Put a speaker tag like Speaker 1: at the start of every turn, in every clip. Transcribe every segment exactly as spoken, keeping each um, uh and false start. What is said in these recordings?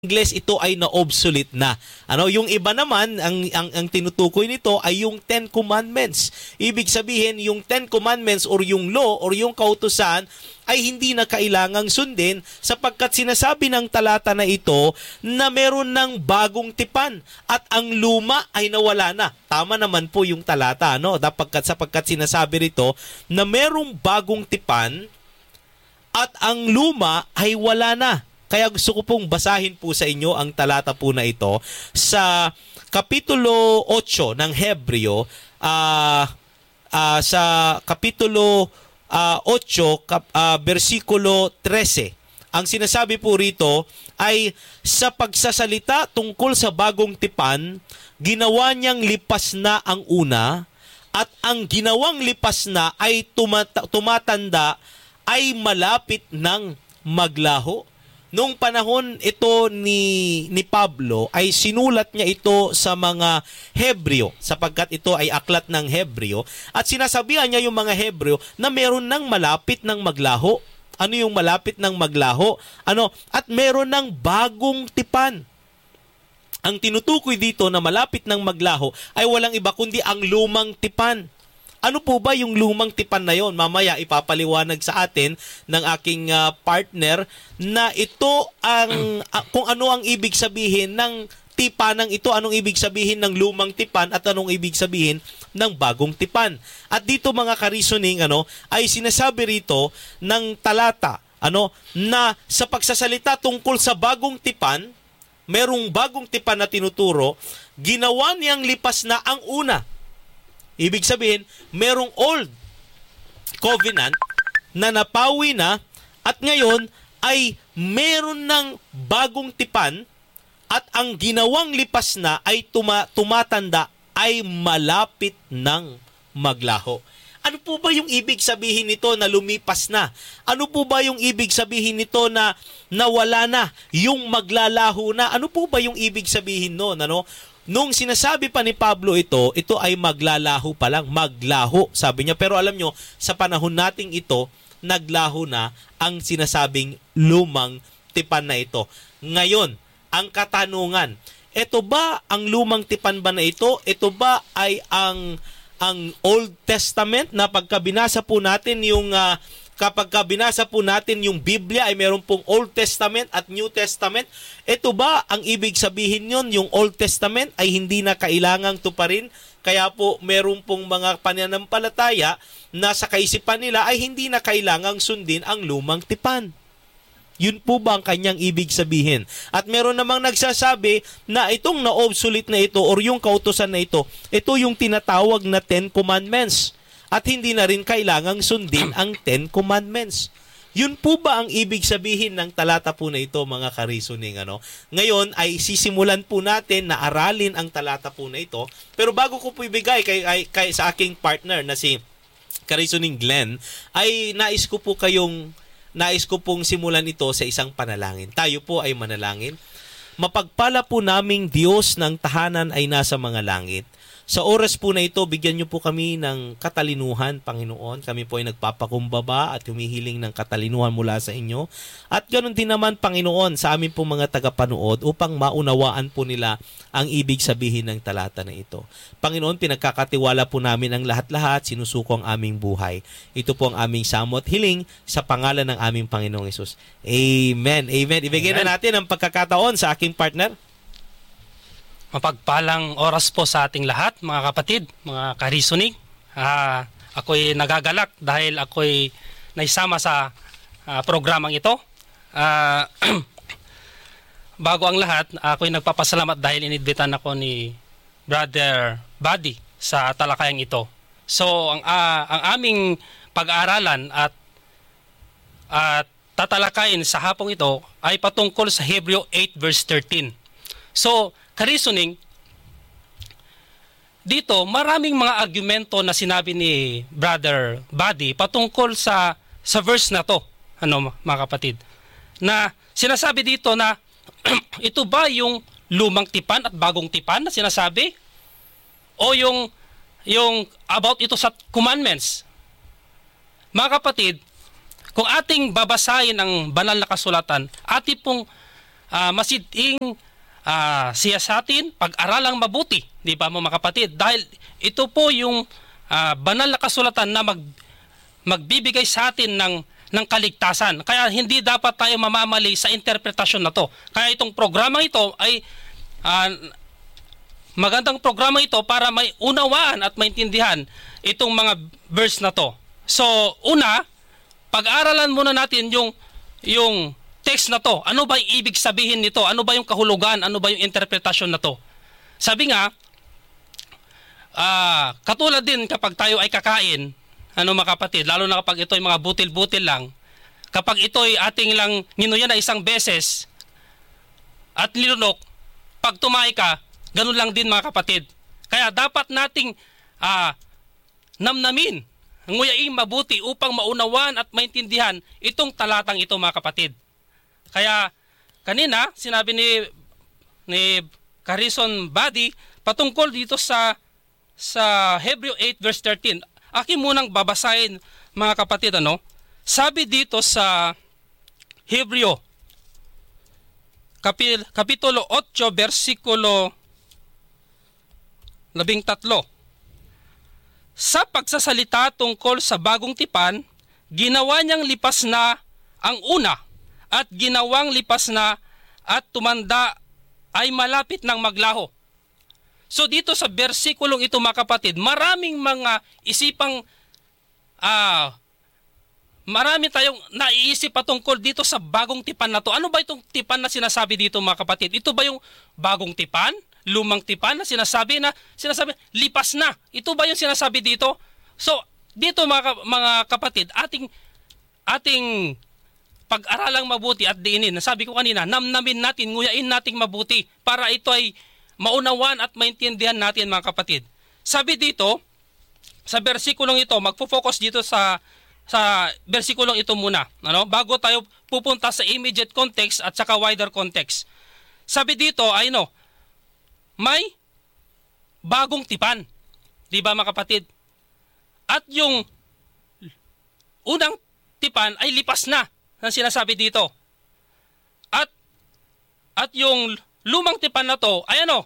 Speaker 1: Ingles ito ay na-obsolete na. Ano, yung iba naman ang ang ang tinutukoy nito ay yung Ten Commandments. Ibig sabihin yung Ten Commandments or yung law or yung kautusan ay hindi na kailangang sundin sapagkat sinasabi ng talata na ito na meron ng bagong tipan at ang luma ay nawala na. Tama naman po yung talata, no? Sapagkat sapagkat sinasabi rito na merong bagong tipan at ang luma ay wala na. Kaya gusto ko pong basahin po sa inyo ang talata po na ito sa Kapitulo eight ng Hebreo, uh, uh, sa Kapitulo uh, eight, kap, uh, versikulo thirteen. Ang sinasabi po rito ay sa pagsasalita tungkol sa bagong tipan, ginawa niyang lipas na ang una at ang ginawang lipas na ay tumata- tumatanda ay malapit ng maglaho. Nung panahon ito ni ni Pablo ay sinulat niya ito sa mga Hebreo sapagkat ito ay aklat ng Hebreo at sinasabihan niya yung mga Hebreo na meron ng malapit ng maglaho. Ano yung malapit ng maglaho? Ano? At meron ng bagong tipan. Ang tinutukoy dito na malapit ng maglaho ay walang iba kundi ang lumang tipan. Ano po ba yung lumang tipan na yon? Mamaya ipapaliwanag sa atin ng aking uh, partner na ito ang uh, kung ano ang ibig sabihin ng tipanang ito, anong ibig sabihin ng lumang tipan at anong ibig sabihin ng bagong tipan. At dito mga ka-reasoning ano ay sinasabi rito ng talata ano na sa pagsasalita tungkol sa bagong tipan, merong bagong tipan na tinuturo, ginawa niyang lipas na ang una. Ibig sabihin, merong old covenant na napawi na at ngayon ay meron ng bagong tipan at ang ginawang lipas na ay tuma- tumatanda ay malapit ng maglaho. Ano po ba yung ibig sabihin nito na lumipas na? Ano po ba yung ibig sabihin nito na nawala na, yung maglalaho na? Ano po ba yung ibig sabihin noon? Ano? Nung sinasabi pa ni Pablo ito, ito ay maglalaho pa lang, maglaho, sabi niya. Pero alam nyo, sa panahon nating ito, naglaho na ang sinasabing lumang tipan na ito. Ngayon, ang katanungan, ito ba ang lumang tipan ba na ito? Ito ba ay ang ang Old Testament na pagkabinasa po natin yung uh, kapag binasa po natin yung Biblia ay meron pong Old Testament at New Testament. Ito ba ang ibig sabihin yon? Yung Old Testament ay hindi na kailangang tuparin. Kaya po meron pong mga pananampalataya na sa kaisipan nila ay hindi na kailangang sundin ang lumang tipan. Yun po ba ang kanyang ibig sabihin? At meron namang nagsasabi na itong na-obsolete na ito or yung kautusan na ito, ito yung tinatawag na Ten Commandments. At hindi na rin kailangang sundin ang Ten Commandments. Yun po ba ang ibig sabihin ng talata po na ito, mga ka-reasoning? Ano? Ngayon ay sisimulan po natin na aralin ang talata po na ito. Pero bago ko po ibigay kay, kay, kay, sa aking partner na si ka-reasoning Glenn, ay nais ko po kayong, nais ko pong simulan ito sa isang panalangin. Tayo po ay manalangin. Mapagpala po naming Diyos ng tahanan ay nasa mga langit. Sa oras po na ito, bigyan niyo po kami ng katalinuhan, Panginoon. Kami po ay nagpapakumbaba at humihiling ng katalinuhan mula sa inyo. At ganoon din naman, Panginoon, sa amin po mga tagapanood upang maunawaan po nila ang ibig sabihin ng talata na ito. Panginoon, pinagkakatiwala po namin ang lahat-lahat, sinusuko ang aming buhay. Ito po ang aming samot hiling sa pangalan ng aming Panginoong Hesus. Amen. Amen. Ibigay na natin ang pagkakataon sa aking partner.
Speaker 2: Mapagpalang oras po sa ating lahat, mga kapatid, mga ka-reasoning. Uh, ako'y nagagalak dahil ako'y naisama sa uh, programang ito. Uh, bago ang lahat, ako'y nagpapasalamat dahil inidbitan ako ni Brother Buddy sa talakayang ito. So, ang, uh, ang aming pag-aaralan at, at tatalakayin sa hapong ito ay patungkol sa Hebreo eight verse thirteen. So, ka-reasoning, dito maraming mga argumento na sinabi ni Brother Buddy patungkol sa sa verse na to, ano mga kapatid, na sinasabi dito na ito ba yung lumang tipan at bagong tipan na sinasabi? O yung, yung about ito sa commandments? Mga kapatid, kung ating babasahin ang banal na kasulatan, ating pong uh, masiding uh, siyasatin, pag-aralang mabuti, di ba mga kapatid? Dahil ito po yung uh, banal na kasulatan na mag, magbibigay sa atin ng, ng kaligtasan. Kaya hindi dapat tayo mamamali sa interpretasyon na to. Kaya itong programa ito ay uh, magandang programa ito para may unawaan at maintindihan itong mga verse na to. So, una, pag-aralan muna natin yung, yung text na to. Ano ba yung ibig sabihin nito? Ano ba yung kahulugan? Ano ba yung interpretasyon na to? Sabi nga, uh, katulad din kapag tayo ay kakain, ano mga kapatid, lalo na kapag ito ay mga butil-butil lang, kapag ito ay ating lang ninuya na isang beses at nilunok, pag tumay ka, ganun lang din mga kapatid. Kaya dapat nating uh, namnamin, nguyaing mabuti upang maunawan at maintindihan itong talatang ito mga kapatid. Kaya kanina sinabi ni ni Carison Badi patungkol dito sa sa Hebreo eight verse thirteen. Akin munang babasahin mga kapatid, ano? Sabi dito sa Hebreo kapil, kapitulo eight versikulo labing tatlo. Sa pagsasalita tungkol sa bagong tipan, ginawa niyang lipas na ang una at ginawang lipas na at tumanda ay malapit ng maglaho. So dito sa bersikulong ito mga kapatid, maraming mga isipang ah, marami tayong naiisip patungkol dito sa bagong tipan na to. Ano ba itong tipan na sinasabi dito mga kapatid? Ito ba yung bagong tipan? Lumang tipan na sinasabi na sinasabi lipas na. Ito ba yung sinasabi dito? So, dito mga mga kapatid, ating ating pag-aralang mabuti at diinin. Nasabi ko kanina, namnamin natin, nguyain nating mabuti para ito ay maunawan at maintindihan natin mga kapatid. Sabi dito sa bersikulong ito, magfo-focus dito sa sa bersikulong ito muna, ano? Bago tayo pupunta sa immediate context at saka wider context. Sabi dito ay no, may bagong tipan. Di ba mga kapatid? At yung unang tipan ay lipas na, ang sinasabi dito. At at yung lumang tipan na to ay ano?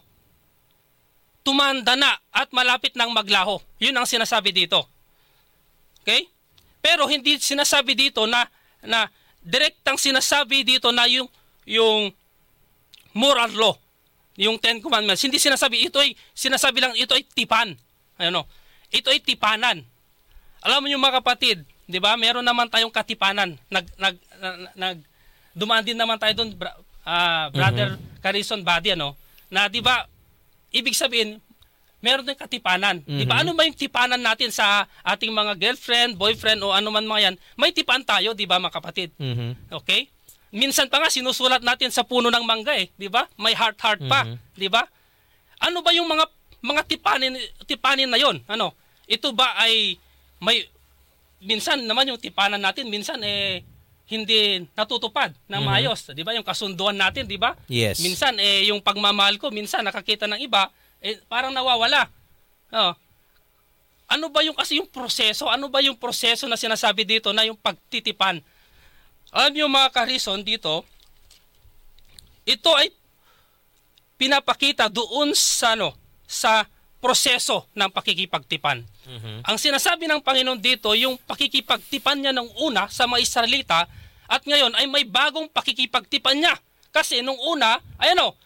Speaker 2: Tumanda na at malapit ng maglaho. Yun ang sinasabi dito. Okay? Pero hindi sinasabi dito na na direktang sinasabi dito na yung yung moral law, yung Ten Commandments. Hindi sinasabi, ito ay, sinasabi lang, ito ay tipan. Ano? Ito ay tipanan. Alam mo yung mga kapatid, di ba? Meron naman tayong katipanan. Nag, nag, nag, dumaan din naman tayo doon, uh, Brother mm-hmm. Carison Badi, ano? Na di ba, ibig sabihin, meron din katipanan. Mm-hmm. Di ba? Ano ba yung tipanan natin sa ating mga girlfriend, boyfriend, o ano man mga yan? May tipan tayo, di ba mga kapatid? Mm-hmm. Okay? Minsan pa nga sinusulat natin sa puno ng mangga eh, 'di ba? May heart-heart pa, mm-hmm. 'di ba? Ano ba yung mga mga tipanin tipanin na 'yon? Ano? Ito ba ay may minsan naman yung tipanan natin minsan eh hindi natutupad ng mm-hmm. maayos, 'di ba? Yung kasunduan natin, 'di ba?
Speaker 1: Yes.
Speaker 2: Minsan eh yung pagmamahal ko, minsan nakakita ng iba, eh parang nawawala. Oh. Ano ba yung kasi yung proseso? Ano ba yung proseso na sinasabi dito na yung pagtitipan? Alam niyo mga Carison dito, ito ay pinapakita doon sa ano, sa proseso ng pakikipagtipan. Mm-hmm. Ang sinasabi ng Panginoon dito, yung pakikipagtipan niya ng una sa mga Israelita at ngayon ay may bagong pakikipagtipan niya. Kasi nung una, ay ano,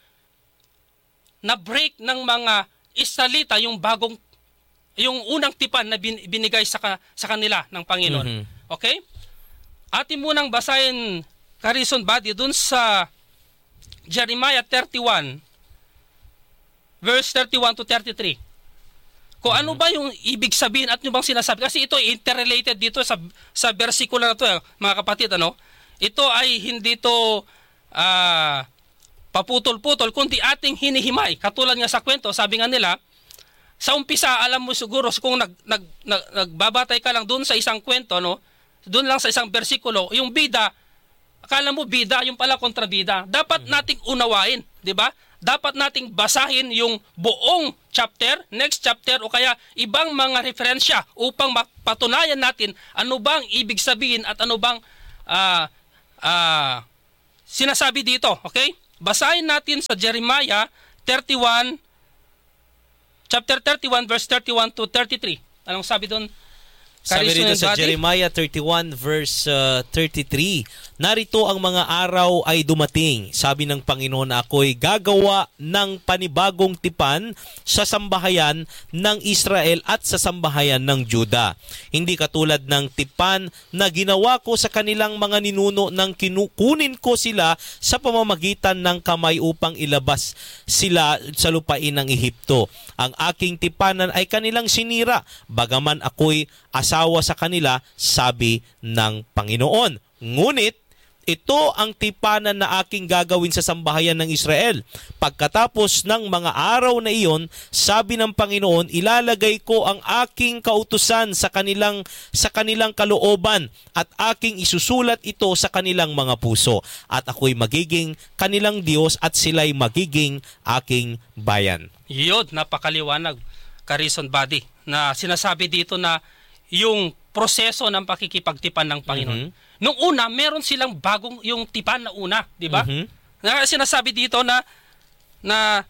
Speaker 2: na-break ng mga Israelita yung bagong, yung unang tipan na binigay sa, sa kanila ng Panginoon. Mm-hmm. Okay? Atin munang basahin, Carison Badi, dun sa Jeremiah thirty-one, verse thirty-one to thirty-three. Kung mm-hmm. ano ba yung ibig sabihin at ano bang sinasabi. Kasi ito ay interrelated dito sa, sa versikulo na ito, eh, mga kapatid. Ano? Ito ay hindi ito uh, paputol-putol, kundi ating hinihimay. Katulad nga sa kwento, sabi nga nila, sa umpisa, alam mo siguro, kung nag, nag, nag, nagbabatay ka lang dun sa isang kwento, no? Doon lang sa isang bersikulo, yung bida, akala mo bida, yung pala kontrabida. Dapat nating unawain, di ba? Dapat nating basahin yung buong chapter, next chapter, o kaya ibang mga referensya upang mapatunayan natin ano bang ibig sabihin at ano bang uh, uh, sinasabi dito, okay? basahin natin sa Jeremiah thirty-one, chapter thirty-one, verse thirty-one to thirty-three. Anong sabi doon?
Speaker 1: Sabi rito sa Jeremiah thirty-one verse uh, thirty-three, narito ang mga araw ay dumating, sabi ng Panginoon, na ako'y gagawa ng panibagong tipan sa sambahayan ng Israel at sa sambahayan ng Juda. Hindi katulad ng tipan na ginawa ko sa kanilang mga ninuno nang kinukunin ko sila sa pamamagitan ng kamay upang ilabas sila sa lupain ng Ehipto. Ang aking tipanan ay kanilang sinira, bagaman ako'y asawa sa kanila, sabi ng Panginoon. Ngunit ito ang tipanan na aking gagawin sa sambahayan ng Israel. Pagkatapos ng mga araw na iyon, sabi ng Panginoon, ilalagay ko ang aking kautusan sa kanilang sa kanilang kalooban at aking isusulat ito sa kanilang mga puso. At ako'y magiging kanilang Diyos at sila'y magiging aking bayan.
Speaker 2: Yun, napakaliwanag, Karison Buddy, na sinasabi dito na yung proseso ng pakikipagtipan ng Panginoon. Mm-hmm. Nung una, meron silang bagong yung tipan na una, di ba? Mm-hmm. Na sinasabi dito na na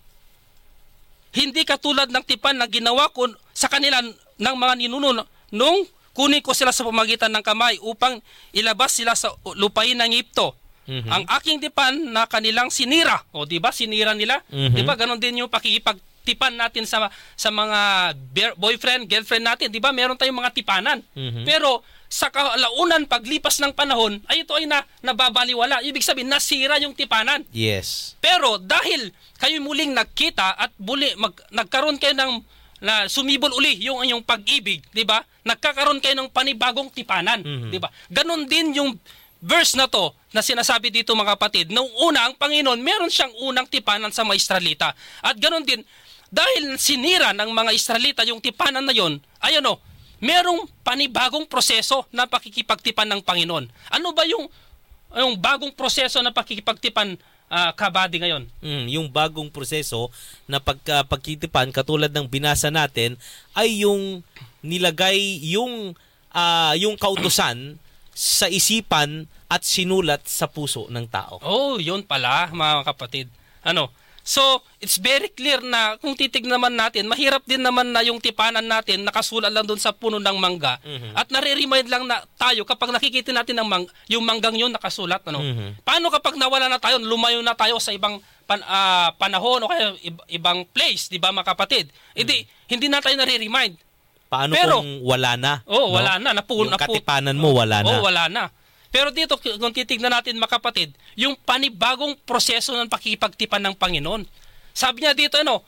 Speaker 2: hindi katulad ng tipan na ginawa ko sa kanila ng mga ninuno nung kunin ko sila sa pamagitan ng kamay upang ilabas sila sa lupain ng Ehipto. Mm-hmm. Ang aking tipan na kanilang sinira, o di ba? Sinira nila. Mm-hmm. Di ba? Ganon din yung pakikipag tipan natin sa sa mga boyfriend, girlfriend natin, 'di ba? Meron tayong mga tipanan. Mm-hmm. Pero sa kalaunan paglipas ng panahon, ay ito ay na nababaliwala. Ibig sabihin nasira yung tipanan.
Speaker 1: Yes.
Speaker 2: Pero dahil kayo muling nagkita at muli mag, nagkaroon kayo ng na sumibol uli yung yung pag-ibig, 'di ba? Nagkakaroon kayo ng panibagong tipanan, mm-hmm. 'di ba? Ganon din yung verse na to na sinasabi dito, mga kapatid. Noong una ang Panginoon, meron siyang unang tipanan sa mga Israelita. At ganon din dahil sinira ng mga Israelita yung tipanan na yon, ay ano, merong panibagong proseso na pakikipagtipan ng Panginoon. Ano ba yung, yung bagong proseso na pakikipagtipan, uh, Kabady, ngayon?
Speaker 1: Mm, yung bagong proseso na pagkipagtipan, katulad ng binasa natin, ay yung nilagay yung, uh, yung kautusan sa isipan at sinulat sa puso ng tao.
Speaker 2: Oh, yun pala, mga kapatid. Ano? So, it's very clear na kung titignan naman natin, mahirap din naman na yung tipanan natin nakasulat lang doon sa puno ng mangga. Mm-hmm. At nare-remind lang na tayo kapag nakikita natin ng mang, yung manggang yun nakasulat. Ano? Mm-hmm. Paano kapag nawala na tayo, lumayo na tayo sa ibang pan, uh, panahon o kaya ibang place, di ba, mga kapatid? Mm-hmm. Hindi, hindi na tayo nare-remind.
Speaker 1: Paano
Speaker 2: Pero,
Speaker 1: kung wala na?
Speaker 2: Oo, oh,
Speaker 1: no?
Speaker 2: wala na. Napu,
Speaker 1: yung
Speaker 2: napu,
Speaker 1: katipanan mo, wala na.
Speaker 2: Oo, oh, wala na. Pero dito, kung titignan natin, mga kapatid, yung panibagong proseso ng pakikipagtipan ng Panginoon. Sabi niya dito, ano,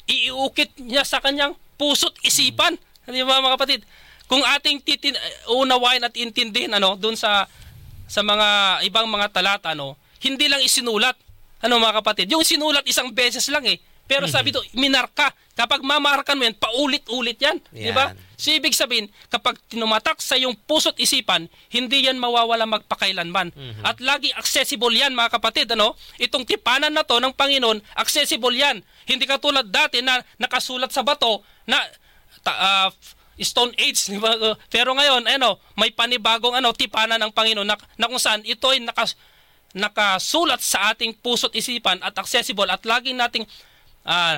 Speaker 2: iiukit niya sa kanyang puso't isipan. Mm-hmm. Di ba, mga kapatid? Kung ating titin, unawain at intindihin, ano, doon sa sa mga ibang mga talata, ano, hindi lang isinulat, ano, mga kapatid. Yung sinulat isang beses lang eh. Pero sabi ito, minarka. Kapag mamarkan mo yan, paulit-ulit yan. Di ba? So, ibig sabihin, kapag tinumatak sa iyong puso't isipan, hindi yan mawawala magpakailanman. Mm-hmm. At lagi accessible yan, mga kapatid. Ano? Itong tipanan na to ng Panginoon, accessible yan. Hindi katulad dati na nakasulat sa bato na ta, uh, Stone Age. Di ba? Pero ngayon, ano, may panibagong ano, tipanan ng Panginoon na, na kung saan ito ay nakas, nakasulat sa ating puso't isipan at accessible at laging nating uh,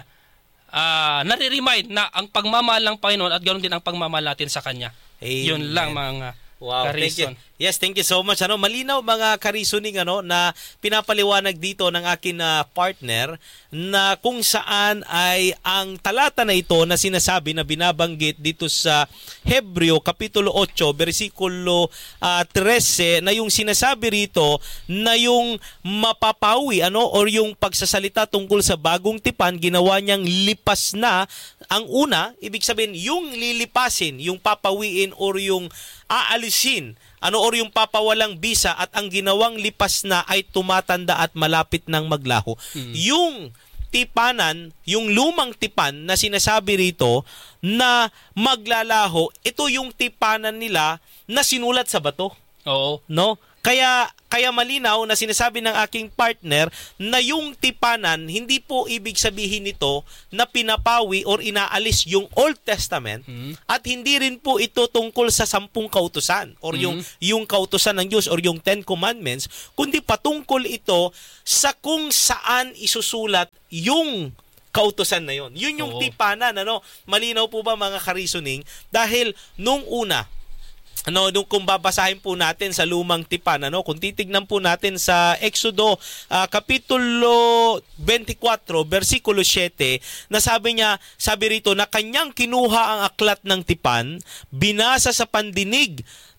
Speaker 2: uh, nare-remind na ang pagmamahal ng Panginoon at ganoon din ang pagmamahal natin sa Kanya. Amen. Yun lang, mga
Speaker 1: wow, Karison. Thank you. Yes, thank you so much. Ano, malinaw, mga karisoning, ano, na pinapaliwanag dito ng akin na uh, partner na kung saan ay ang talata na ito na sinasabi na binabanggit dito sa Hebreo Kapitulo eight, versikulo uh, thirteen, na yung sinasabi rito na yung mapapawi, ano, or yung pagsasalita tungkol sa bagong tipan, ginawa niyang lipas na. Ang una, ibig sabihin, yung lilipasin, yung papawiin or yung aalisin, ano, or yung papawalang bisa, at ang ginawang lipas na ay tumatanda at malapit ng maglaho. Mm. Yung tipanan, yung lumang tipan na sinasabi rito na maglalaho, ito yung tipanan nila na sinulat sa bato.
Speaker 2: Oo.
Speaker 1: No? Kaya kaya malinaw na sinasabi ng aking partner na yung tipanan, hindi po ibig sabihin nito na pinapawi or inaalis yung Old Testament,
Speaker 2: Mm.
Speaker 1: at hindi rin po ito tungkol sa sampung kautusan or yung
Speaker 2: Mm.
Speaker 1: yung kautusan ng Diyos or yung Ten Commandments, kundi patungkol ito sa kung saan isusulat yung kautusan na yon. Yun yung
Speaker 2: Oo.
Speaker 1: tipanan, ano? Malinaw po ba mga ka-reasoning? Dahil nung una, ano, nung kung babasahin po natin sa lumang tipan, ano, kung titignan po natin sa Exodo ah, kapitulo twenty-four versikulo seven, na sabi niya, sabi rito na kanyang kinuha ang aklat ng tipan, binasa sa pandinig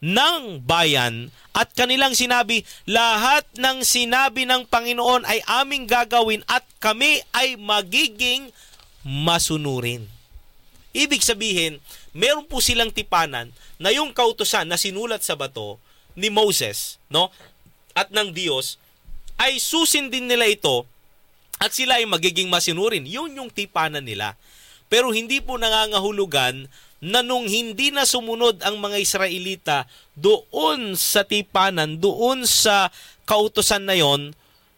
Speaker 1: ng bayan, at kanilang sinabi, lahat ng sinabi ng Panginoon ay aming gagawin at kami ay magiging masunurin. Ibig sabihin, meron po silang tipanan na yung kautusan na sinulat sa bato ni Moses, no, at ng Diyos, ay susindin nila ito at sila ay magiging masinurin. Yun yung tipanan nila. Pero hindi po nangangahulugan na nung hindi na sumunod ang mga Israelita doon sa tipanan, doon sa kautusan na yon,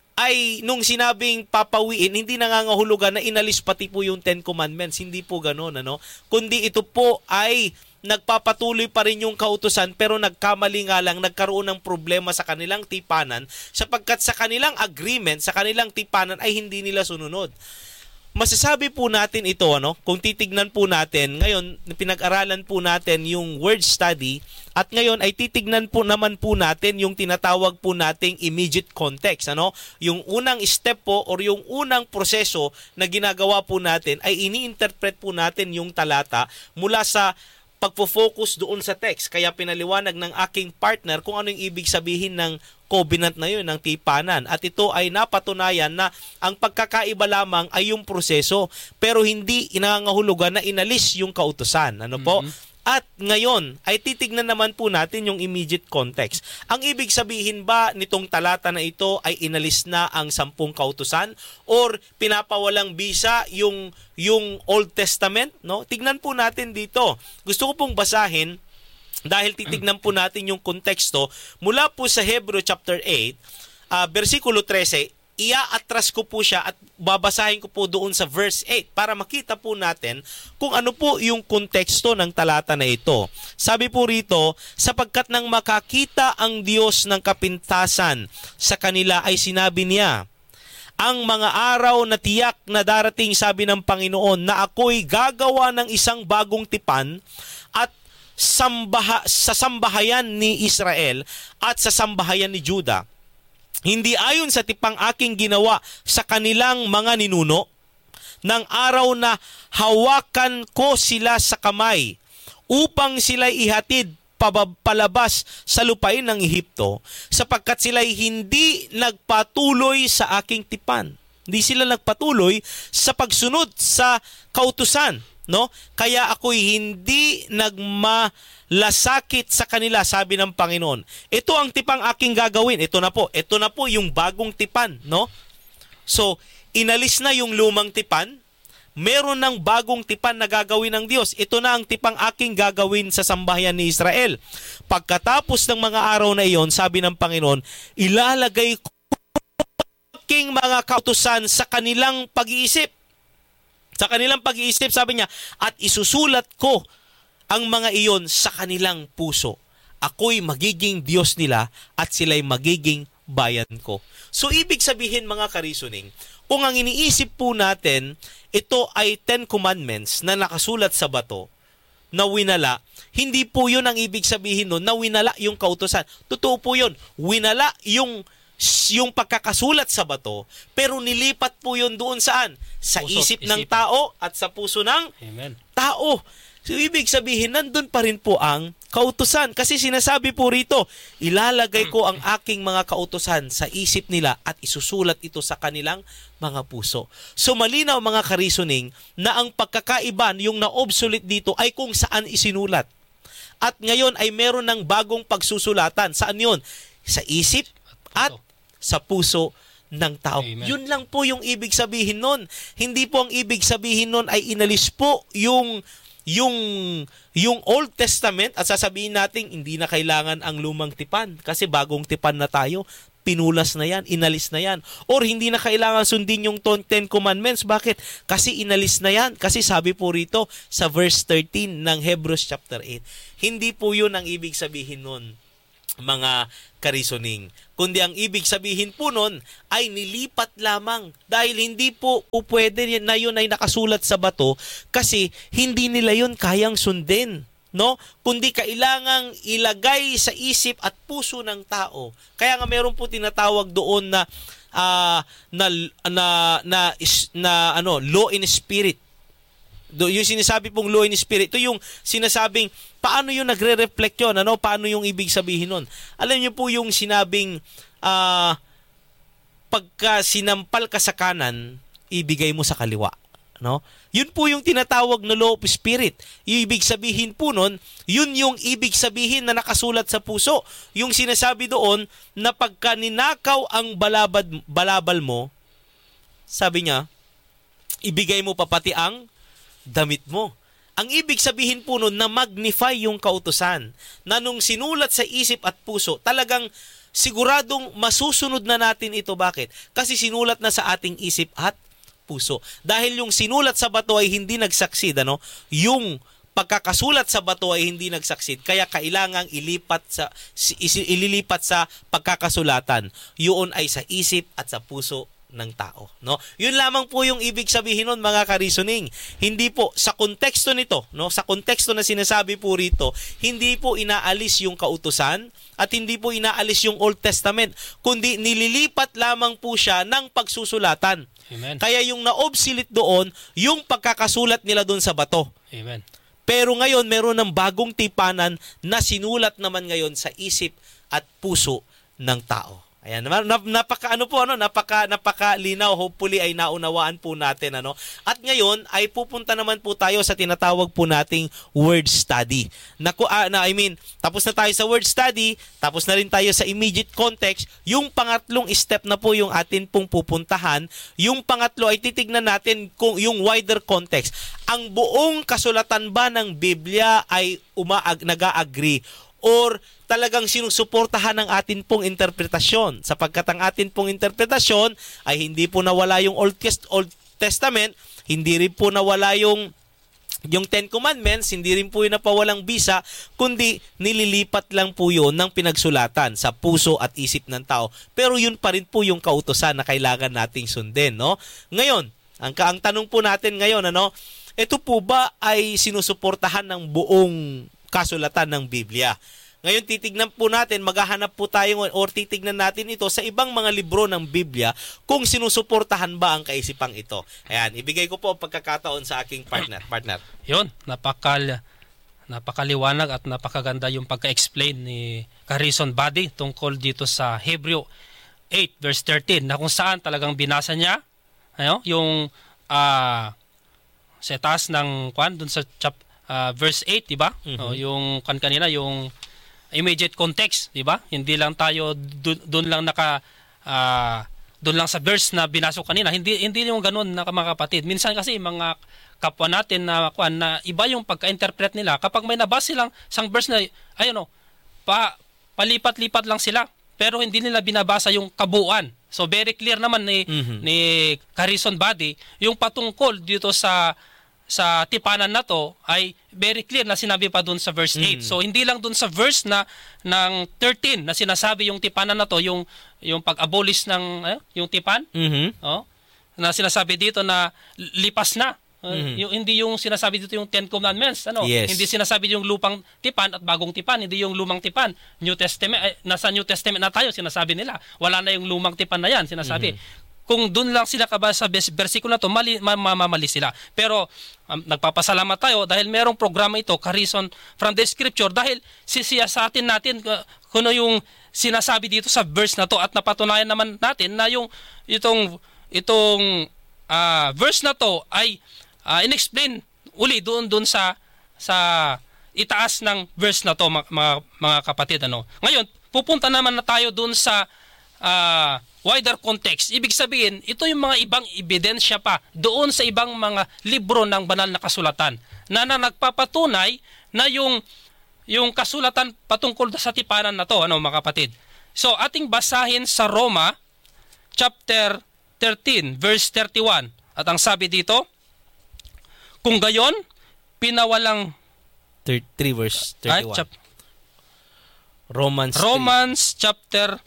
Speaker 1: ay nung sinabing papawiin, hindi nangangahulugan na inalis pati po yung Ten Commandments. Hindi po gano'n, ano? Kundi ito po ay nagpapatuloy pa rin yung kautusan, pero nagkamali nga lang, nagkaroon ng problema sa kanilang tipanan sapagkat sa kanilang agreement, sa kanilang tipanan ay hindi nila sununod. Masasabi po natin ito, ano? Kung titignan po natin, ngayon, pinag-aralan po natin yung word study, at ngayon ay titignan po naman po natin yung tinatawag po nating immediate context, ano? Yung unang step po or yung unang proseso na ginagawa po natin ay ini-interpret po natin yung talata mula sa pagpo-focus doon sa text. Kaya pinaliwanag ng aking partner kung ano yung ibig sabihin ng covenant na yun, ng tipanan. At ito ay napatunayan na ang pagkakaiba lamang ay yung proseso, pero hindi inangangahulugan na inalis yung kautusan. Ano po?
Speaker 2: Mm-hmm.
Speaker 1: At ngayon, ay titignan naman po natin yung immediate context. Ang ibig sabihin ba nitong talata na ito ay inalis na ang sampung kautusan or pinapawalang bisa yung yung Old Testament, no? Tignan po natin dito. Gusto ko pong basahin dahil titignan po natin yung konteksto mula po sa Hebrew chapter eight, uh, versikulo thirteen. Ia-atras ko po siya at babasahin ko po doon sa verse eight para makita po natin kung ano po yung konteksto ng talata na ito. Sabi po rito, sapagkat nang makakita ang Diyos ng kapintasan sa kanila ay sinabi niya, ang mga araw na tiyak na darating, sabi ng Panginoon, na ako'y gagawa ng isang bagong tipan at sambaha, sa sambahayan ni Israel at sa sambahayan ni Juda. Hindi ayon sa tipang aking ginawa sa kanilang mga ninuno, ng araw na hawakan ko sila sa kamay upang sila'y ihatid palabas sa lupain ng Ehipto, sapagkat sila'y hindi nagpatuloy sa aking tipan. Hindi sila nagpatuloy sa pagsunod sa kautusan, no? Kaya ako'y hindi nagmalasakit sa kanila, sabi ng Panginoon. Ito ang tipang aking gagawin. Ito na po. Ito na po yung bagong tipan, no? So, inalis na yung lumang tipan. Meron ng bagong tipan na gagawin ng Diyos. Ito na ang tipang aking gagawin sa sambahayan ni Israel. Pagkatapos ng mga araw na iyon, sabi ng Panginoon, ilalagay ko aking mga kautusan sa kanilang pag-iisip. Sa kanilang pag-iisip, sabi niya, at isusulat ko ang mga iyon sa kanilang puso. Ako'y magiging Diyos nila at sila'y magiging bayan ko. So, ibig sabihin mga ka-reasoning, kung ang iniisip po natin, ito ay Ten Commandments na nakasulat sa bato, na winala, hindi po yun ang ibig sabihin nun, na winala yung kautusan. Totoo po yun. Winala yung yung pagkakasulat sa bato, pero nilipat po yun doon saan? Sa
Speaker 2: Puso,
Speaker 1: isip ng
Speaker 2: isipan.
Speaker 1: tao at sa puso ng
Speaker 2: Amen.
Speaker 1: tao. So, ibig sabihin, nandun pa rin po ang kautusan. Kasi sinasabi po rito, ilalagay ko ang aking mga kautusan sa isip nila at isusulat ito sa kanilang mga puso. So, malinaw mga ka-reasoning na ang pagkakaiba, yung na-obsolete dito ay kung saan isinulat. At ngayon ay meron ng bagong pagsusulatan. Saan yun? Sa isip at sa puso ng tao.
Speaker 2: Amen.
Speaker 1: Yun lang po yung ibig sabihin nun. Hindi po ang ibig sabihin nun ay inalis po yung yung yung Old Testament at sasabihin natin hindi na kailangan ang lumang tipan kasi bagong tipan na tayo, pinulas na yan, inalis na yan. Or hindi na kailangan sundin yung Ten Commandments. Bakit? Kasi inalis na yan. Kasi sabi po rito sa verse thirteen ng Hebrews chapter eight. Hindi po yun ang ibig sabihin nun, mga karisoning. Kundi ang ibig sabihin po nun ay nilipat lamang dahil hindi po pwede na yun ay nakasulat sa bato kasi hindi nila yun kayang sundin. No? Kundi kailangang ilagay sa isip at puso ng tao. Kaya nga meron po tinatawag doon na uh, na na na, is, na ano, law in spirit. Do, yung sinasabi pong law in spirit, ito yung sinasabing paano yung nagre-reflect yun, ano? Paano yung ibig sabihin nun? Alam niyo po yung sinabing uh, pagka sinampal ka sa kanan, ibigay mo sa kaliwa. No? Yun po yung tinatawag na law of spirit. Yung ibig sabihin po nun, yun yung ibig sabihin na nakasulat sa puso. Yung sinasabi doon na pagka ninakaw ang balabad, balabal mo, sabi niya, ibigay mo pa pati ang damit mo. Ang ibig sabihin po nun na magnify yung kautusan. Na nung sinulat sa isip at puso, talagang siguradong masusunod na natin ito. Bakit? Kasi sinulat na sa ating isip at puso. Dahil yung sinulat sa bato ay hindi nagsaksid, ano? Yung pagkakasulat sa bato ay hindi nagsaksid, kaya kailangang ilipat sa ililipat sa pagkakasulatan. Yun ay sa isip at sa puso ng tao, no? Yun lamang po yung ibig sabihin nun, mga ka-reasoning. Hindi po sa konteksto nito, no? Sa konteksto na sinasabi po rito, hindi po inaalis yung kautusan at hindi po inaalis yung Old Testament, kundi nililipat lamang po siya ng pagsusulatan.
Speaker 2: Amen.
Speaker 1: Kaya yung na-obsolete doon, yung pagkakasulat nila doon sa bato.
Speaker 2: Amen.
Speaker 1: Pero ngayon, meron ng bagong tipanan na sinulat naman ngayon sa isip at puso ng tao. Ayan, napaka ano po ano, napaka napakalinaw, hopefully ay naunawaan po natin, ano. At ngayon ay pupunta naman po tayo sa tinatawag po nating word study. Na, uh, na I mean, tapos na tayo sa word study, tapos na rin tayo sa immediate context. Yung pangatlong step na po yung atin pong pupuntahan. Yung pangatlo ay titignan natin kung yung wider context. Ang buong kasulatan ba ng Biblia ay umaag nag-agree or talagang sinusuportahan ng atin pong interpretasyon, sapagkat ang atin pong interpretasyon ay hindi po nawala yung Old Testament, hindi rin po nawala yung yung Ten Commandments, hindi rin po yung napawalang bisa, kundi nililipat lang po yun ng pinagsulatan sa puso at isip ng tao. Pero yun pa rin po yung kautusan na kailangan nating sundin, no? Ngayon, ang, ang tanong po natin ngayon, ano, ito po ba ay sinusuportahan ng buong kasulatan ng Biblia? Ngayon titignan po natin, maghahanap po tayo or titignan natin ito sa ibang mga libro ng Biblia kung sinusuportahan ba ang kaisipang ito. Ayan, ibigay ko po ang pagkakataon sa aking partner. Partner.
Speaker 2: Yun, napakal, napakaliwanag at napakaganda yung pagka-explain ni Carison Badi tungkol dito sa Hebrew eight verse thirteen na kung saan talagang binasa niya ayo, yung uh, sa taas ng kwan dun sa chap, uh, verse eight, di ba? Mm-hmm. O, yung kan kanina, yung immediate context, di ba? Hindi lang tayo doon lang naka uh, doon lang sa verse na binasok kanina. Hindi hindi yung ganoon na mga kapatid. Minsan kasi mga kapwa natin na kuan na iba yung pagka-interpret nila kapag may nabasa silang sang verse na ayun oh, pa palipat-lipat lang sila pero hindi nila binabasa yung kabuuan. So very clear naman ni mm-hmm. ni Carison Badi yung patungkol dito sa sa tipanan na to ay very clear na sinabi pa dun sa verse eight. Mm. So hindi lang dun sa verse na ng thirteen na sinasabi yung tipanan na to, yung yung pag-abolish ng eh, yung tipan.
Speaker 1: Mm-hmm.
Speaker 2: Oh, na sinasabi dito na lipas na. Uh, mm-hmm. yung, hindi yung sinasabi dito yung Ten Commandments, ano?
Speaker 1: Yes.
Speaker 2: Hindi sinasabi yung lupang tipan at bagong tipan, hindi yung lumang tipan. New Testament, eh, nasa New Testament na tayo, sinasabi nila. Wala na yung lumang tipan na yan, sinasabi. Mm-hmm. Kung doon lang sila kabasa sa versikulo na to, mali, mamamali sila. Pero um, nagpapasalamat tayo dahil merong programa ito, Carison from the Scripture, dahil sisiyasatin natin uh, kung ano yung sinasabi dito sa verse na to at napatunayan naman natin na yung itong itong uh, verse na to ay uh, inexplain uli doon doon sa sa itaas ng verse na to, mga, mga, mga kapatid, ano. Ngayon, pupunta naman na tayo doon sa uh, wider context. Ibig sabihin, ito yung mga ibang ebidensya pa doon sa ibang mga libro ng banal na kasulatan na, na nagpapatunay na yung yung kasulatan patungkol sa tipanan na to, ano mga kapatid. So, ating basahin sa Roma chapter thirteen verse thirty-one. At ang sabi dito, kung gayon, pinawalang
Speaker 1: three verse
Speaker 2: ay,
Speaker 1: thirty-one.
Speaker 2: chap,
Speaker 1: Romans
Speaker 2: Romans chapter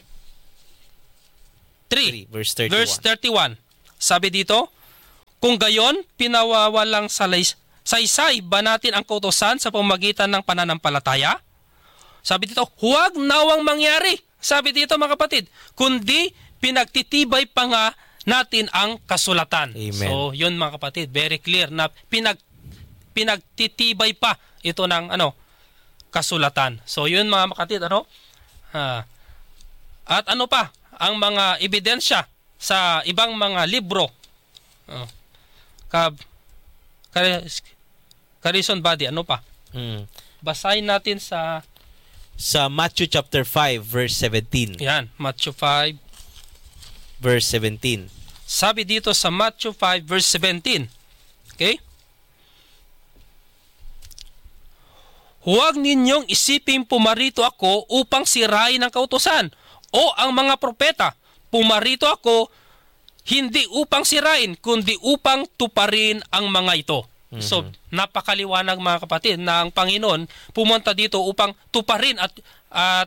Speaker 1: three,
Speaker 2: three
Speaker 1: verse thirty-one.
Speaker 2: verse thirty-one. Sabi dito, kung gayon, pinawawalang salays, saysay ba natin ang kautusan sa pamamagitan ng pananampalataya? Sabi dito, huwag nawang mangyari. Sabi dito mga kapatid, kundi pinagtitibay pa nga natin ang kasulatan.
Speaker 1: Amen.
Speaker 2: So, yun mga kapatid, very clear na pinag pinagtitibay pa ito ng ano kasulatan. So, yun mga kapatid, ano? Ha. At ano pa ang mga ebidensya sa ibang mga libro? Oh. Ka Carison Body, ano pa?
Speaker 1: Mm.
Speaker 2: Basahin natin sa
Speaker 1: Sa Matthew chapter five verse seventeen.
Speaker 2: yan, Matthew five.
Speaker 1: Verse seventeen.
Speaker 2: Sabi dito sa Matthew five verse seventeen. Okay? Huwag ninyong isiping pumarito ako upang sirain ang kautusan o ang mga propeta. Pumarito ako hindi upang sirain, kundi upang tuparin ang mga ito. Mm-hmm. So, napakaliwanag mga kapatid na ang Panginoon pumunta dito upang tuparin at at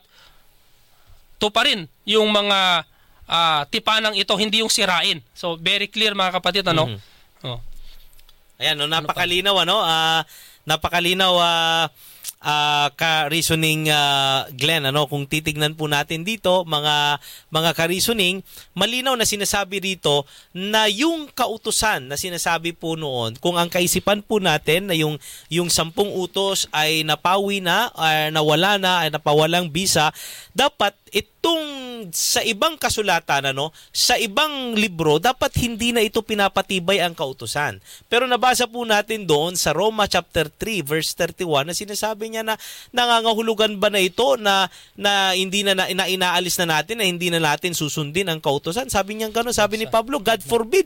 Speaker 2: tuparin yung mga uh, tipanang ito, hindi yung sirain. So, very clear mga kapatid, ano? Mm-hmm. Oh.
Speaker 1: Ayan, no, napakalinaw, ano? Uh, napakalinaw, uh, uh, ka-reasoning, uh, Glenn, ano? Kung titignan po natin dito, mga, mga ka-reasoning, malinaw na sinasabi rito na yung kautusan na sinasabi po noon, kung ang kaisipan po natin na yung, yung sampung utos ay napawi na, ay nawala na, ay napawalang bisa, dapat itong sa ibang kasulatan, ano, sa ibang libro, dapat hindi na ito pinapatibay ang kautusan. Pero nabasa po natin doon sa Roma chapter three verse thirty-one na sinasabi niya na nangangahulugan ba na ito na, na hindi na, na, na inaalis na natin, na hindi na natin susundin ang kautusan. Sabi niya gano'n, sabi ni Pablo, God forbid.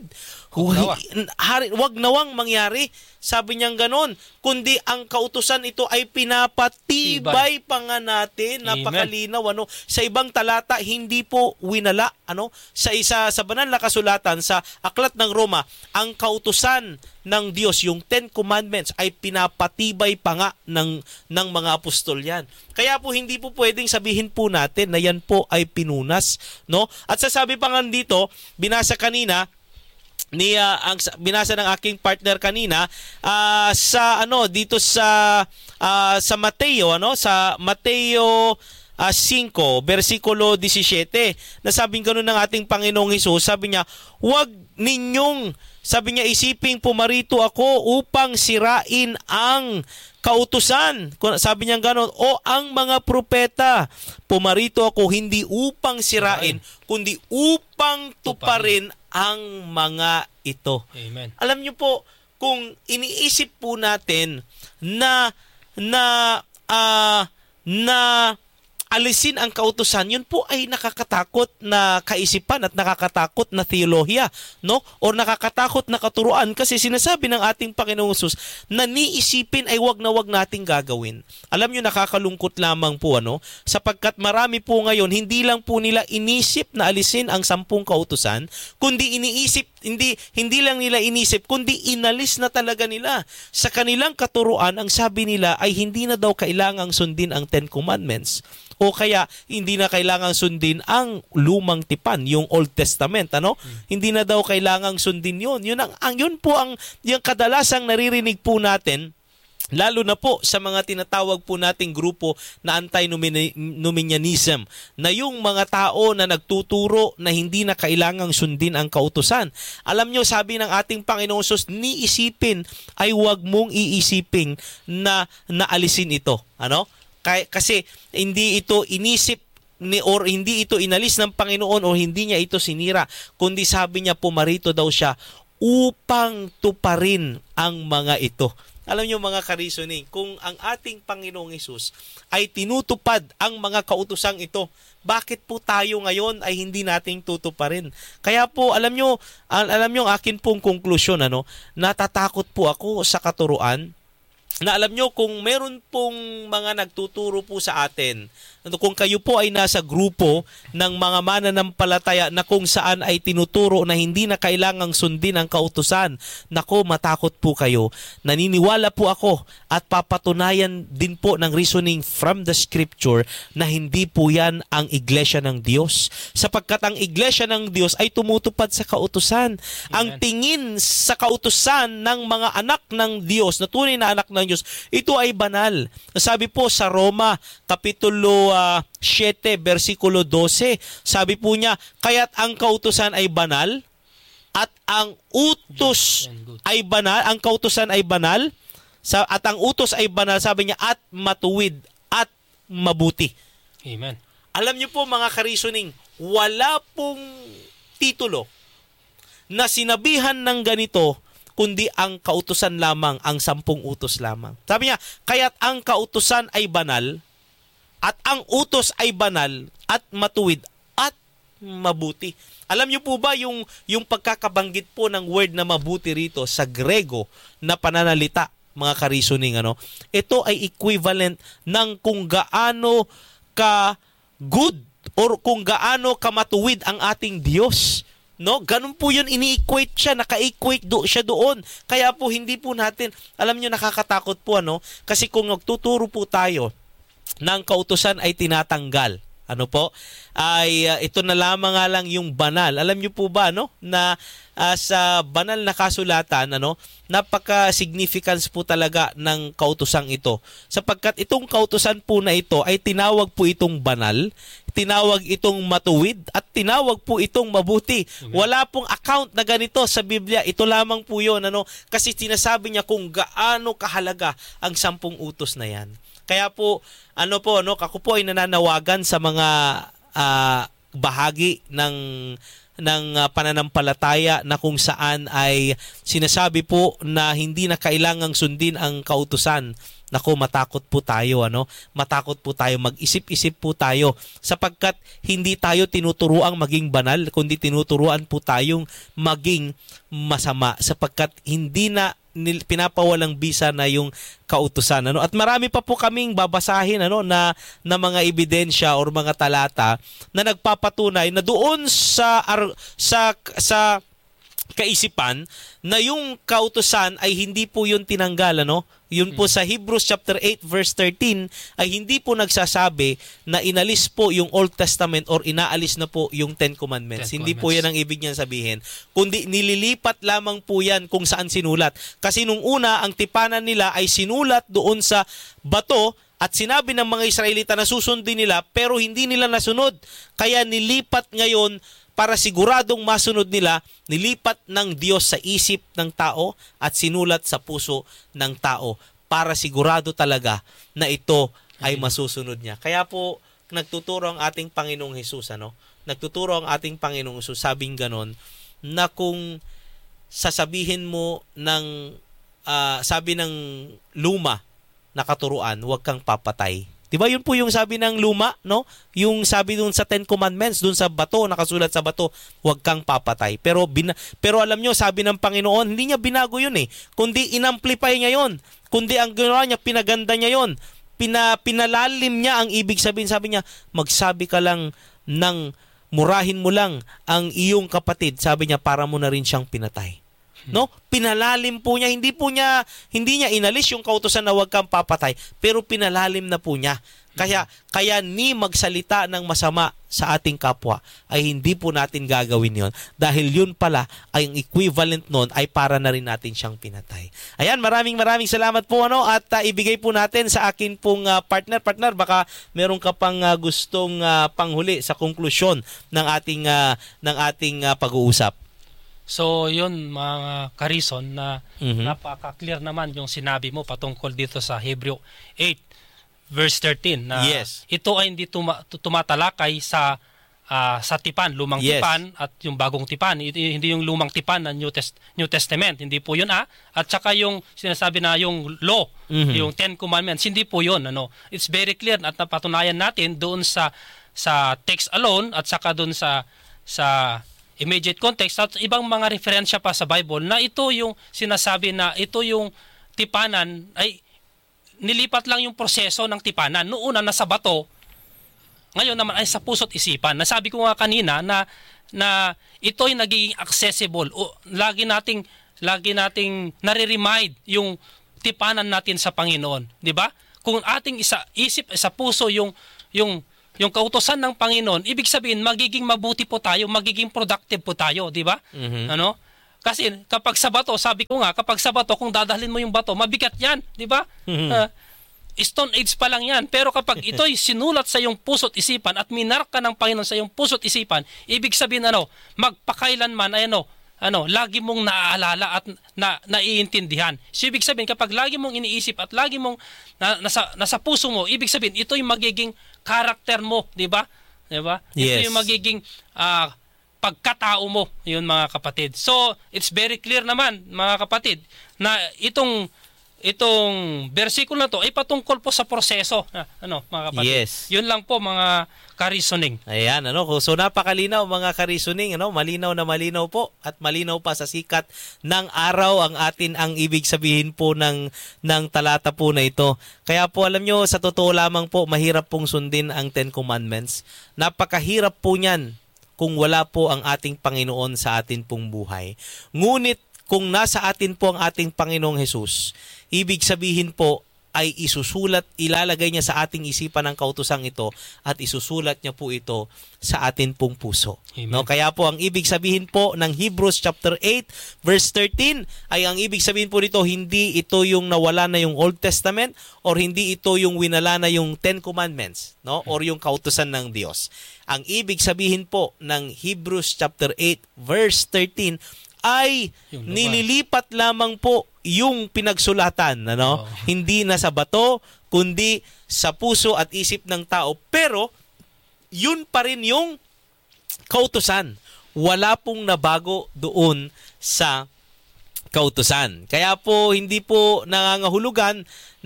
Speaker 1: Wag nawang mangyari. Sabi niya gano'n, kundi ang kautusan ito ay pinapatibay pa nga natin. Napakalinaw, ano, sa ibang talata hindi po winala, ano, sa isa sa banal na kasulatan sa aklat ng Roma, ang kautusan ng Diyos, yung Ten Commandments, ay pinapatibay pa nga ng ng mga apostol yan. Kaya po hindi po pwedeng sabihin po natin na yan po ay pinunas, no? At sasabi pa nga dito, binasa kanina ni uh, ang binasa ng aking partner kanina uh, sa ano dito sa uh, sa Mateo, ano, sa Mateo uh, five versikulo seventeen, na sabing ganoon ng ating Panginoong Hesus, sabi niya, huwag ninyong, sabi niya, isiping pumarito ako upang sirain ang kautusan. Sabi niya ganoon, o ang mga propeta. Pumarito ako hindi upang sirain, kundi upang tuparin ang mga ito.
Speaker 2: Amen.
Speaker 1: Alam niyo po, kung iniisip po natin na na uh, na alisin ang kautusan, yun po ay nakakatakot na kaisipan at nakakatakot na theolohiya, no? O nakakatakot na katuruan, kasi sinasabi ng ating Panginoong Hesus na niisipin ay wag na wag nating gagawin. Alam niyo, nakakalungkot lamang po, ano? Sapagkat marami po ngayon, hindi lang po nila inisip na alisin ang sampung kautusan, kundi iniisip, hindi hindi lang nila inisip, kundi inalis na talaga nila. Sa kanilang katuruan, ang sabi nila ay hindi na daw kailangang sundin ang Ten Commandments. O kaya hindi na kailangang sundin ang lumang tipan, yung Old Testament, ano? Hmm. Hindi na daw kailangang sundin 'yon. Yun ang, ang yun po ang yung kadalasang naririnig po natin, lalo na po sa mga tinatawag po nating grupo na anti-Numenianism, na yung mga tao na nagtuturo na hindi na kailangang sundin ang kautusan. Alam nyo, sabi ng ating Panginoong Hesus, ni isipin ay huwag mong iisipin na naalisin ito. Ano? Kasi hindi ito inisip ni or hindi ito inalis ng Panginoon o hindi niya ito sinira, kundi sabi niya pumarito daw siya upang tuparin ang mga ito. alam nyo mga ka-reasoning, kung ang ating Panginoong Hesus ay tinutupad ang mga kautosang ito, bakit po tayo ngayon ay hindi nating tutuparin? Kaya po, alam nyo, al- alam nyo ang akin pong konklusyon, ano, natatakot po ako sa katuruan, na alam nyo, kung meron pong mga nagtuturo po sa atin, kung kayo po ay nasa grupo ng mga mananampalataya na kung saan ay tinuturo na hindi na kailangang sundin ang kautusan, nako, matakot po kayo. Naniniwala po ako at papatunayan din po ng reasoning from the scripture na hindi po yan ang iglesia ng Diyos. Sapagkat ang iglesia ng Diyos ay tumutupad sa kautusan. Amen. Ang tingin sa kautusan ng mga anak ng Diyos, na tunay na anak ng Diyos, ito ay banal. Sabi po sa Roma, Kapitulo uh, seven, versikulo twelve, sabi po niya, kaya't ang kautusan ay banal at ang utos ay banal, ang kautusan ay banal, sa, at ang utos ay banal, sabi niya, at matuwid at mabuti.
Speaker 2: Amen.
Speaker 1: Alam niyo po mga ka-reasoning, wala pong titulo na sinabihan ng ganito kundi ang kautusan lamang, ang sampung utos lamang. Sabi niya, kaya't ang kautusan ay banal at ang utos ay banal at matuwid at mabuti. Alam niyo po ba yung, yung pagkakabanggit po ng word na mabuti rito sa Grego na pananalita, mga ka-reasoning, ano? Ito ay equivalent ng kung gaano ka good or kung gaano ka matuwid ang ating Diyos. No, ganun po 'yun, ini-equate siya, naka-equate do siya doon. Kaya po hindi po natin, alam niyo, nakakatakot po, ano, kasi kung nagtuturo po tayo ng kautusan ay tinatanggal, ano po, ay uh, ito na lamang nga lang yung banal. Alam niyo po ba, no, na uh, sa banal na kasulatan, ano, napaka-significance po talaga ng kautusang ito. Sapagkat itong kautusan po na ito ay tinawag po itong banal, tinawag itong matuwid, at tinawag po itong mabuti. Amen. Wala pong account na ganito sa Biblia. Ito lamang po yun, ano, kasi sinasabi niya kung gaano kahalaga ang sampung utos na yan. Kaya po, ano po, no, ako po ay nananawagan sa mga uh, bahagi ng ng uh, pananampalataya na kung saan ay sinasabi po na hindi na kailangang sundin ang kautusan. Nako, matakot po tayo, ano? Matakot po tayo, mag-isip-isip po tayo, sapagkat hindi tayo tinuturuang maging banal, kundi tinuturuan po tayong maging masama, sapagkat hindi na nil, pinapawalang bisa na yung kautusan, ano? At marami pa po kaming babasahin, ano, na na mga ebidensya or mga talata na nagpapatunay na doon sa ar, sa sa kaisipan na yung kautusan ay hindi po yun tinanggal, ano? Yun po sa Hebrews chapter eight verse thirteen ay hindi po nagsasabi na inalis po yung Old Testament or inaalis na po yung Ten Commandments. Ten hindi Commandments. Po yan ang ibig niyan sabihin. Kundi nililipat lamang po yan kung saan sinulat. Kasi nung una, ang tipanan nila ay sinulat doon sa bato at sinabi ng mga Israelita na susundin nila pero hindi nila nasunod. Kaya nilipat ngayon para siguradong masunod nila, nilipat ng Diyos sa isip ng tao at sinulat sa puso ng tao para sigurado talaga na ito ay masusunod niya. Kaya po, nagtuturo ang ating Panginoong Hesus, ano? Nagtuturo ang ating Panginoong Hesus, sabing ganon, na kung sasabihin mo ng, uh, sabi ng luma na katuruan, huwag kang papatay. Diba yun po yung sabi ng luma, no? Yung sabi dun sa Ten Commandments, dun sa bato, nakasulat sa bato, huwag kang papatay. Pero bina, pero alam nyo, sabi ng Panginoon, hindi niya binago yun eh. Kundi inamplify niya yun. Kundi ang ginawa niya, pinaganda niya yun. Pina, pinalalim niya ang ibig sabihin. Sabi niya, magsabi ka lang ng, murahin mo lang ang iyong kapatid. Sabi niya, para mo na rin siyang pinatay. No, pinalalim po niya, hindi po niya hindi niya inalis yung kautusan na huwag kang papatay, pero pinalalim na po niya. Kaya kaya ni magsalita ng masama sa ating kapwa ay hindi po natin gagawin yon, dahil yun pala ay ang equivalent noon ay para na rin natin siyang pinatay. Ayan, maraming maraming salamat po, ano, at uh, ibigay po natin sa akin pong uh, partner partner baka meron ka pang uh, gustong uh, panghuli sa konklusyon ng ating uh, ng ating uh, pag-uusap.
Speaker 2: So, yun mga karison na
Speaker 1: mm-hmm.
Speaker 2: napaka-clear naman yung sinabi mo patungkol dito sa Hebrew eight verse thirteen na
Speaker 1: yes.
Speaker 2: ito ay hindi tuma- tumatalakay sa ah, sa tipan, lumang
Speaker 1: Yes.
Speaker 2: tipan at yung bagong tipan. Ito, hindi yung lumang tipan ng New, Test, New Testament. Hindi po yun ah. At saka yung sinasabi na yung law,
Speaker 1: Mhm.
Speaker 2: yung Ten Commandments, hindi po yun. Ano. It's very clear at napatunayan natin doon sa sa text alone at saka doon sa sa immediate context at ibang mga referensya pa sa Bible na ito yung sinasabi na ito yung tipanan ay nilipat lang yung proseso ng tipanan. Noon na nasa bato, ngayon naman ay sa puso't isipan. Nasabi ko nga kanina na na ito'y nagiging accessible. O, lagi nating lagi nating nare-remind yung tipanan natin sa Panginoon, 'di ba? Kung ating isa isip sa puso yung yung yung kautusan ng Panginoon, ibig sabihin magiging mabuti po tayo, magiging productive po tayo, 'di ba?
Speaker 1: Mhm.
Speaker 2: Ano? Kasi kapag sa bato, sabi ko nga, kapag sa bato kung dadalhin mo yung bato, mabigat 'yan, 'di ba?
Speaker 1: Mhm.
Speaker 2: Ah, Stone Age pa lang yan. Pero kapag ito'y sinulat sa iyong puso't isipan at minarka ng Panginoon sa iyong puso't isipan, ibig sabihin ano, magpakailanman ay ano, ano, lagi mong naaalala at na, naiintindihan. So ibig sabihin, kapag lagi mong iniisip at lagi mong na, nasa, nasa puso mo, ibig sabihin, ito'y magiging karakter mo, di ba? Di ba? Ito
Speaker 1: Yes.
Speaker 2: yung magiging ah, pagkatao mo, yun mga kapatid. So, it's very clear naman, mga kapatid, na itong itong versikulo na to ay patungkol po sa proseso. Ah, ano, mga kapatid?
Speaker 1: Yes.
Speaker 2: Yun lang po, mga ka-reasoning.
Speaker 1: Ayan, ano, so napakalinaw mga ka-reasoning, ano, malinaw na malinaw po at malinaw pa sa sikat ng araw ang atin ang ibig sabihin po ng ng talata po na ito. Kaya po alam nyo, sa totoo lamang po, mahirap pong sundin ang Ten Commandments. Napakahirap po niyan kung wala po ang ating Panginoon sa atin pong buhay. Ngunit kung nasa atin po ang ating Panginoong Hesus, ibig sabihin po ay isusulat, ilalagay niya sa ating isipan ang kautosang ito at isusulat niya po ito sa atin pong puso.
Speaker 2: Amen.
Speaker 1: No, kaya po ang ibig sabihin po ng Hebrews chapter eight verse thirteen ay ang ibig sabihin po nito, hindi ito yung nawala na yung Old Testament or hindi ito yung winala na yung Ten Commandments, no, or yung kautosan ng Diyos. Ang ibig sabihin po ng Hebrews chapter eight verse thirteen ay
Speaker 2: Yung lupa.
Speaker 1: nililipat lamang po yung pinagsulatan, ano?
Speaker 2: Oo.
Speaker 1: Hindi na sa bato, kundi sa puso at isip ng tao. Pero, yun pa rin yung kautusan. Wala pong nabago doon sa kautusan. Kaya po, hindi po nangangahulugan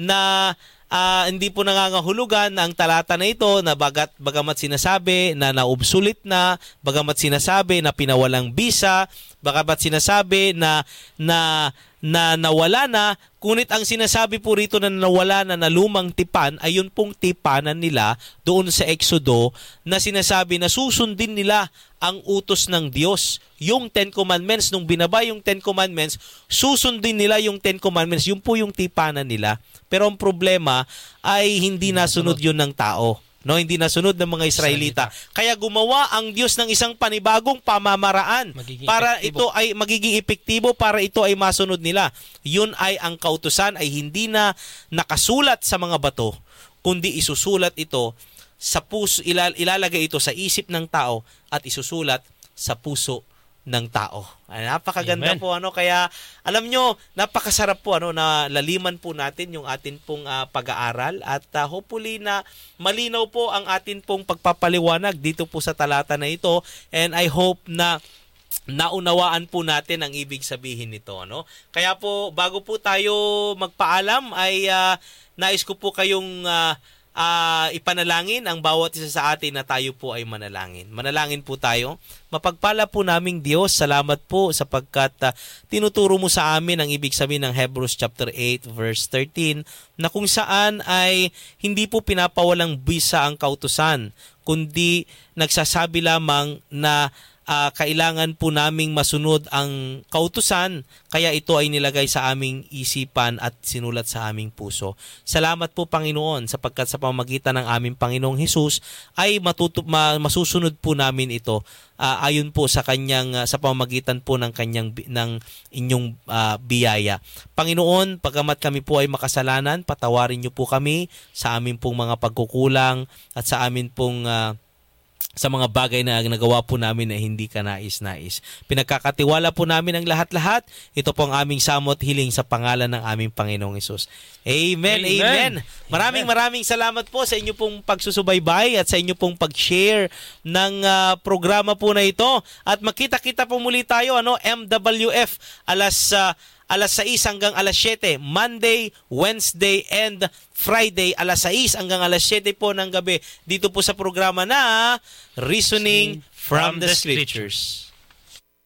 Speaker 1: na Ah, hindi po nangangahulugan ang talata na ito na bagat bagamat sinasabi na naobsolete na, bagamat sinasabi na pinawalang bisa, bagamat sinasabi na na na nawala na, kunit ang sinasabi po rito na nawala na na lumang tipan ay yun pong tipanan nila doon sa Exodo na sinasabi na susundin nila ang utos ng Diyos. Yung Ten Commandments, nung binaba yung Ten Commandments, susundin nila yung Ten Commandments. Yun po yung tipanan nila. Pero ang problema ay hindi nasunod yun ng tao. No, hindi nasunod ng mga Israelita. Kaya gumawa ang Diyos ng isang panibagong pamamaraan
Speaker 2: Magiging
Speaker 1: para ito
Speaker 2: epektibo.
Speaker 1: ay magiging epektibo, para ito ay masunod nila. Yun ay ang kautusan ay hindi na nakasulat sa mga bato, kundi isusulat ito sa puso, ilal, ilalagay ito sa isip ng tao at isusulat sa puso ng tao. Ay, napakaganda
Speaker 2: Amen.
Speaker 1: po, ano, kaya alam nyo, napakasarap po, ano, na laliman po natin yung atin pong ah, pag-aaral at ah, hopefully na malinaw po ang atin pong pagpapaliwanag dito po sa talata na ito, and I hope na naunawaan po natin ang ibig sabihin nito, ano. Kaya po, bago po tayo magpaalam ay ah, nais ko po kayong ah, Uh, ipanalangin ang bawat isa sa atin na tayo po ay manalangin. Manalangin po tayo. Mapagpala po naming Diyos, salamat po sapagkat uh, tinuturo mo sa amin ang ibig sabihin ng Hebrews chapter eight verse thirteen na kung saan ay hindi po pinapawalang bisa ang kautusan, kundi nagsasabi lamang na Uh, kailangan po naming masunod ang kautusan, kaya ito ay nilagay sa aming isipan at sinulat sa aming puso. Salamat po Panginoon sapagkat sa pamamagitan ng aming Panginoong Hesus ay matutup, ma, masusunod po namin ito uh, ayon po sa kanyang uh, sa pamamagitan po ng kanyang ng inyong uh, biyaya. Panginoon, pagamat kami po ay makasalanan, patawarin niyo po kami sa amin pong mga pagkukulang at sa amin pong uh, sa mga bagay na nagawa po namin na hindi ka nais-nais. Pinagkakatiwala po namin ang lahat-lahat. Ito po ang aming samot hiling sa pangalan ng aming Panginoong Hesus. Amen, amen.
Speaker 2: Amen.
Speaker 1: Maraming maraming salamat po sa inyo pong pagsusubaybay at sa inyo pong pag-share ng uh, programa po na ito. At makita-kita po muli tayo, ano, M W F, alas uh, alas sais hanggang alas siyete, Monday, Wednesday, and Friday, alas sais hanggang alas siyete po ng gabi, dito po sa programa na Reasoning from the Scriptures.